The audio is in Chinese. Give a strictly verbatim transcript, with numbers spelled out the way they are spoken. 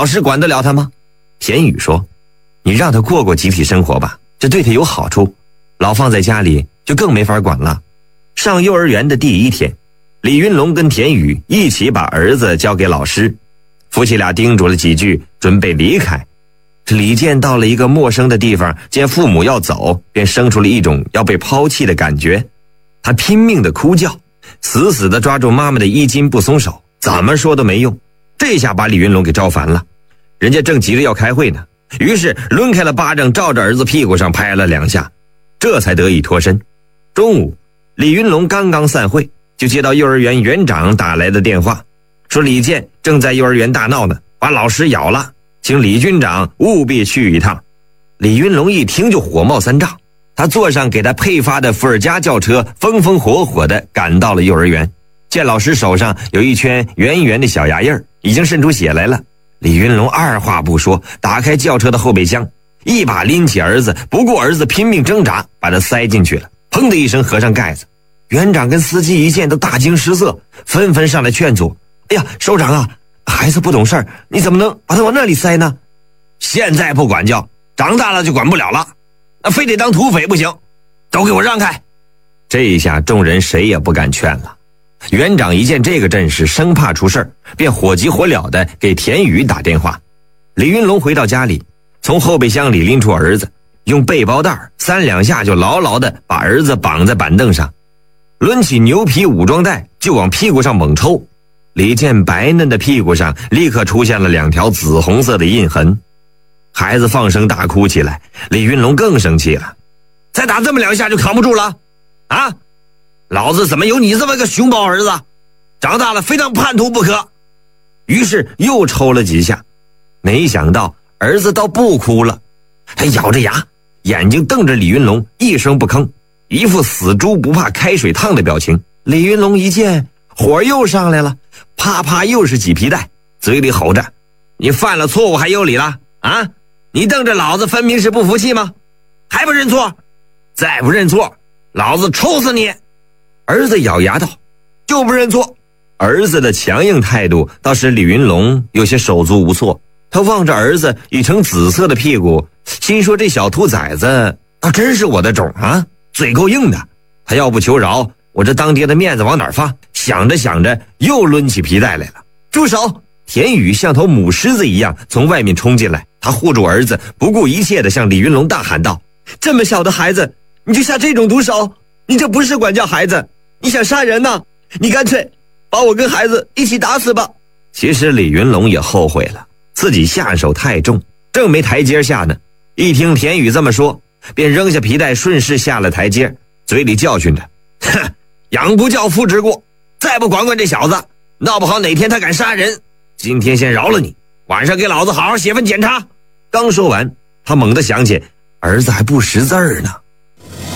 老师管得了他吗？田宇说，你让他过过集体生活吧，这对他有好处，老放在家里就更没法管了。上幼儿园的第一天，李云龙跟田宇一起把儿子交给老师，夫妻俩叮嘱了几句，准备离开。李健到了一个陌生的地方，见父母要走，便生出了一种要被抛弃的感觉。他拼命地哭叫，死死地抓住妈妈的衣襟不松手，怎么说都没用。这下把李云龙给招烦了，人家正急着要开会呢，于是抡开了巴掌，照着儿子屁股上拍了两下，这才得以脱身。中午，李云龙刚刚散会，就接到幼儿园园长打来的电话，说李健正在幼儿园大闹呢，把老师咬了，请李军长务必去一趟。李云龙一听就火冒三丈，他坐上给他配发的伏尔加轿车，风风火火地赶到了幼儿园。见老师手上有一圈圆圆的小牙印儿，已经渗出血来了。李云龙二话不说，打开轿车的后备箱，一把拎起儿子，不顾儿子拼命挣扎，把他塞进去了，砰的一声合上盖子。园长跟司机一见都大惊失色，纷纷上来劝阻。哎呀，首长啊，孩子不懂事儿，你怎么能把他往那里塞呢？现在不管教，长大了就管不了了，那非得当土匪不行，都给我让开。这一下众人谁也不敢劝了。园长一见这个阵势，生怕出事，便火急火燎地给田宇打电话。李云龙回到家里，从后备箱里拎出儿子，用背包带三两下就牢牢地把儿子绑在板凳上，抡起牛皮武装带就往屁股上猛抽。李健白嫩的屁股上立刻出现了两条紫红色的印痕。孩子放声大哭起来，李云龙更生气了，再打这么两下就扛不住了啊！老子怎么有你这么个熊猫儿子，长大了非当叛徒不可。于是又抽了几下，没想到儿子倒不哭了，他咬着牙，眼睛瞪着李云龙，一声不吭，一副死猪不怕开水烫的表情。李云龙一见火又上来了，啪啪又是几皮带，嘴里吼着，你犯了错误还有理了啊？你瞪着老子分明是不服气吗？还不认错？再不认错，老子抽死你！儿子咬牙道，就不认错。儿子的强硬态度倒使李云龙有些手足无措，他望着儿子已成紫色的屁股，心说这小兔崽子倒真是我的种啊，嘴够硬的。他要不求饶，我这当爹的面子往哪儿放？想着想着又抡起皮带来了。住手！田宇像头母狮子一样从外面冲进来，他护住儿子，不顾一切地向李云龙大喊道，这么小的孩子你就下这种毒手，你这不是管教孩子，你想杀人呢？你干脆把我跟孩子一起打死吧。其实李云龙也后悔了，自己下手太重，正没台阶下呢，一听田宇这么说，便扔下皮带，顺势下了台阶，嘴里教训着，哼，养不教父之过，再不管管这小子，闹不好哪天他敢杀人，今天先饶了你，晚上给老子好好写份检查。刚说完，他猛地想起儿子还不识字儿呢，